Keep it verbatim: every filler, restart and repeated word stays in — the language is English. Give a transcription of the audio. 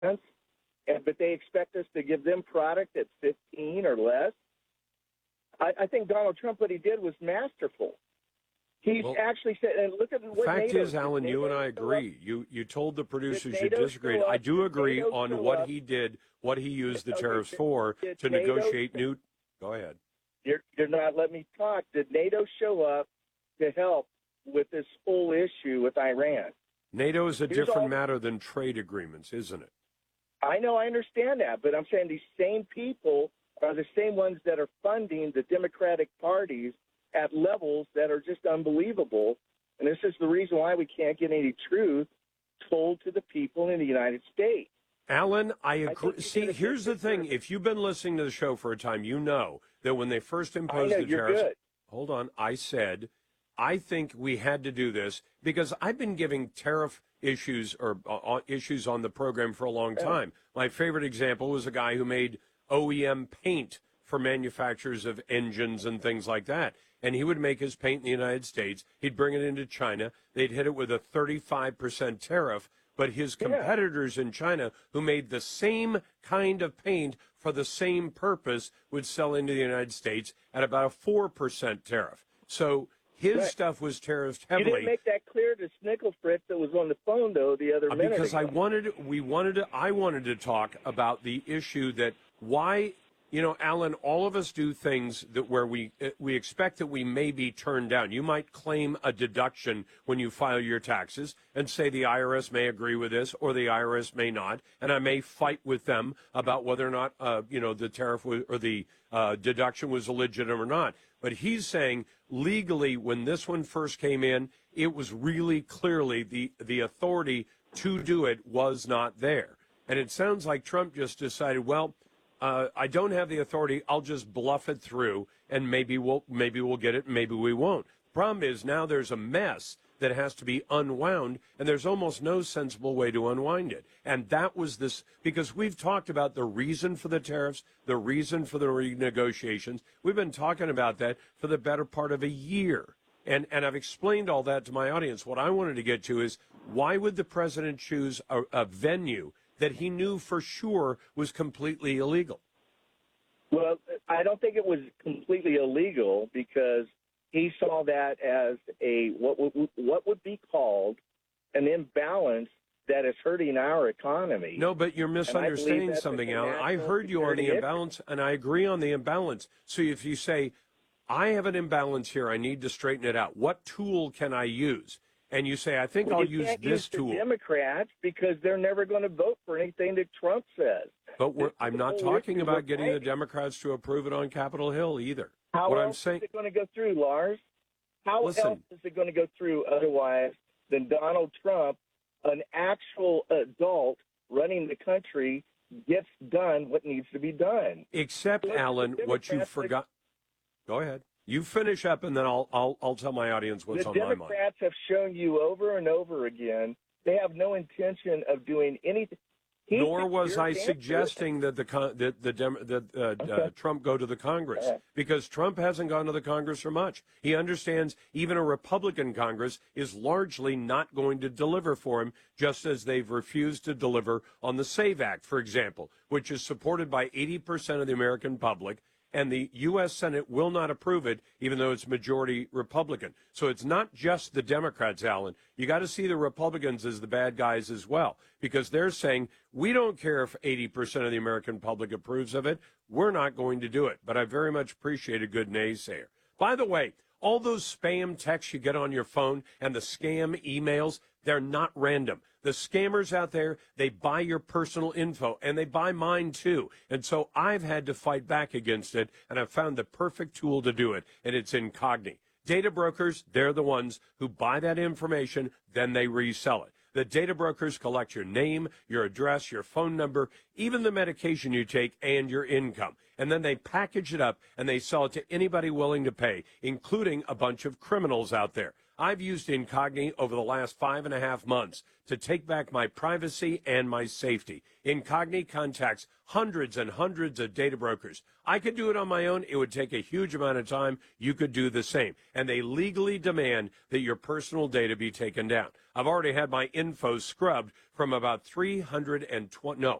and, but they expect us to give them product at fifteen or less. I, I think Donald Trump, what he did was masterful. He's well, actually said, and look at what fact NATO is, Alan, did. you and I agree. You you told the producers you disagreed. I do agree on what up? he did, what he used the tariffs for did to NATO negotiate new. Go ahead. You're, you're not letting me talk. Did NATO show up to help with this whole issue with Iran? NATO is a Here's different all, matter than trade agreements, isn't it? I know, I understand that, but I'm saying these same people are the same ones that are funding the Democratic parties at levels that are just unbelievable. And this is the reason why we can't get any truth told to the people in the United States. Alan, I agree. I See, here's the thing. If you've been listening to the show for a time, you know that when they first imposed know, the tariffs, good. hold on, I said, I think we had to do this because I've been giving tariff issues or uh, issues on the program for a long time. My favorite example was a guy who made O E M paint for manufacturers of engines and things like that. And he would make his paint in the United States. He'd bring it into China. They'd hit it with a thirty-five percent tariff. But his competitors yeah. in China, who made the same kind of paint for the same purpose, would sell into the United States at about a four percent tariff. So his right. stuff was tariffed heavily. You didn't make that clear to Snicklefritz that was on the phone, though, the other uh, minute Because ago. I wanted, we wanted to, I wanted to talk about the issue that why... You know, Alan, all of us do things that where we we expect that we may be turned down. You might claim a deduction when you file your taxes and say the I R S may agree with this or the I R S may not, and I may fight with them about whether or not, uh, you know, the tariff was, or the uh, deduction was legitimate or not. But he's saying legally, when this one first came in, it was really clearly the the authority to do it was not there. And it sounds like Trump just decided, well, Uh, I don't have the authority. I'll just bluff it through, and maybe we'll maybe we'll get it, maybe we won't. Problem is now there's a mess that has to be unwound, and there's almost no sensible way to unwind it. And that was this, because we've talked about the reason for the tariffs, the reason for the renegotiations. We've been talking about that for the better part of a year. And and I've explained all that to my audience. What I wanted to get to is, why would the president choose a, a venue that he knew for sure was completely illegal? Well, I don't think it was completely illegal because he saw that as a what would, what would be called an imbalance that is hurting our economy. No, but you're misunderstanding something, Alan. I heard you on the imbalance, and I agree on the imbalance. So if you say, I have an imbalance here, I need to straighten it out, what tool can I use? And you say, I think well, I'll you use can't this use the tool. Democrats, because they're never going to vote for anything that Trump says. But we're, I'm not talking about getting the Democrats to approve it on Capitol Hill either. How what else I'm saying, is it going to go through, Lars? How Listen, else is it going to go through otherwise than Donald Trump, an actual adult running the country, gets done what needs to be done? Except, so Alan, what you forgot. Go ahead. You finish up, and then I'll I'll I'll tell my audience what's on my mind. The Democrats have shown you over and over again they have no intention of doing anything. He Nor was I suggesting that the con- that the Dem- that uh, okay. uh, Trump go to the Congress, right. because Trump hasn't gone to the Congress for much. He understands even a Republican Congress is largely not going to deliver for him, just as they've refused to deliver on the SAVE Act, for example, which is supported by eighty percent of the American public. And the U S Senate will not approve it, even though it's majority Republican. So it's not just the Democrats, Alan. You got to see the Republicans as the bad guys as well, because they're saying, we don't care if eighty percent of the American public approves of it. We're not going to do it. But I very much appreciate a good naysayer. By the way, all those spam texts you get on your phone and the scam emails, they're not random. The scammers out there, they buy your personal info, and they buy mine too. And so I've had to fight back against it, and I've found the perfect tool to do it, and it's Incogni. Data brokers, they're the ones who buy that information, then they resell it. The data brokers collect your name, your address, your phone number, even the medication you take, and your income. And then they package it up, and they sell it to anybody willing to pay, including a bunch of criminals out there. I've used Incogni over the last five and a half months to take back my privacy and my safety. Incogni contacts hundreds and hundreds of data brokers. I could do it on my own. It would take a huge amount of time. You could do the same. And they legally demand that your personal data be taken down. I've already had my info scrubbed from about three hundred twenty, no,